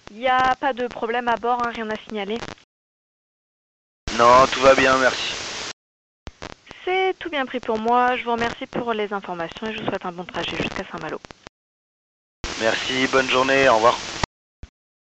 Il n'y a pas de problème à bord, hein, rien à signaler. Non, tout va bien, merci. C'est tout bien pris pour moi. Je vous remercie pour les informations et je vous souhaite un bon trajet jusqu'à Saint-Malo. Merci, bonne journée, au revoir.